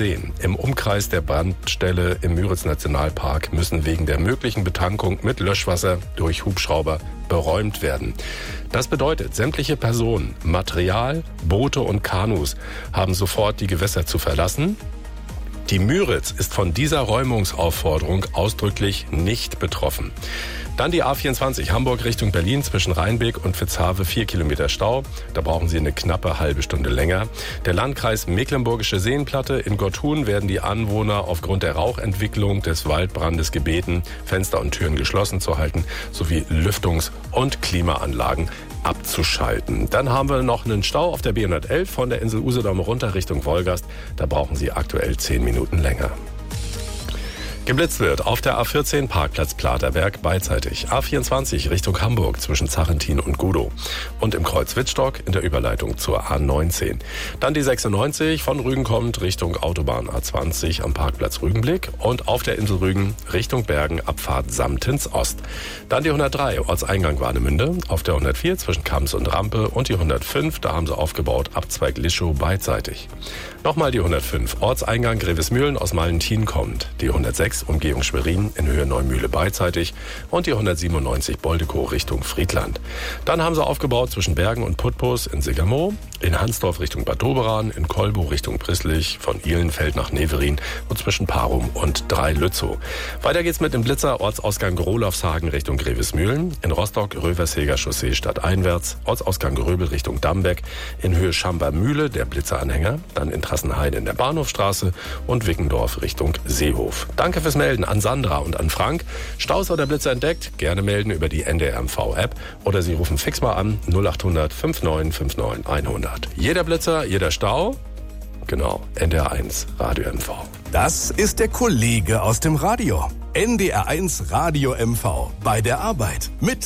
Seen im Umkreis der Brandstelle im Müritz-Nationalpark müssen wegen der möglichen Betankung mit Löschwasser durch Hubschrauber beräumt werden. Das bedeutet, sämtliche Personen, Material, Boote und Kanus haben sofort die Gewässer zu verlassen. Die Müritz ist von dieser Räumungsaufforderung ausdrücklich nicht betroffen. Dann die A24 Hamburg Richtung Berlin zwischen Rheinbeek und Vitzhave 4 Kilometer Stau. Da brauchen Sie eine knappe halbe Stunde länger. Der Landkreis Mecklenburgische Seenplatte in Gotthun werden die Anwohner aufgrund der Rauchentwicklung des Waldbrandes gebeten, Fenster und Türen geschlossen zu halten, sowie Lüftungs- und Klimaanlagen abzuschalten. Dann haben wir noch einen Stau auf der B111 von der Insel Usedom runter Richtung Wolgast. Da brauchen Sie aktuell 10 Minuten länger. Geblitzt wird auf der A14 Parkplatz Platerberg beidseitig. A24 Richtung Hamburg zwischen Zachentin und Gudow. Und im Kreuz Wittstock in der Überleitung zur A19. Dann die 96 von Rügen kommt Richtung Autobahn A20 am Parkplatz Rügenblick. Und auf der Insel Rügen Richtung Bergen Abfahrt Samtens Ost. Dann die 103 Ortseingang Warnemünde. Auf der 104 zwischen Kams und Rampe. Und die 105, da haben sie aufgebaut, Abzweig Lischow beidseitig. Nochmal die 105 Ortseingang Grevesmühlen aus Malentin kommt. Die 106 Umgehung Schwerin in Höhe Neumühle beidseitig und die 197 Boldekow Richtung Friedland. Dann haben sie aufgebaut zwischen Bergen und Putbus in Sigermoor, in Hansdorf Richtung Bad Doberan, in Kolbow Richtung Prisslich, von Ihlenfeld nach Neverin und zwischen Parum und Drei-Lützow. Weiter geht's mit dem Blitzer Ortsausgang Rolofshagen Richtung Grevesmühlen, in Rostock Röversheger Chaussee stadteinwärts, Ortsausgang Gröbel Richtung Dambeck, in Höhe Schambermühle der Blitzeranhänger, dann in Trassenheide in der Bahnhofstraße und Wickendorf Richtung Seehof. Danke fürs Melden an Sandra und an Frank. Staus oder Blitzer entdeckt? Gerne melden über die NDR-MV-App oder Sie rufen fix mal an 0800 5959 100. Jeder Blitzer, jeder Stau? Genau, NDR1 Radio MV. Das ist der Kollege aus dem Radio. NDR1 Radio MV bei der Arbeit mit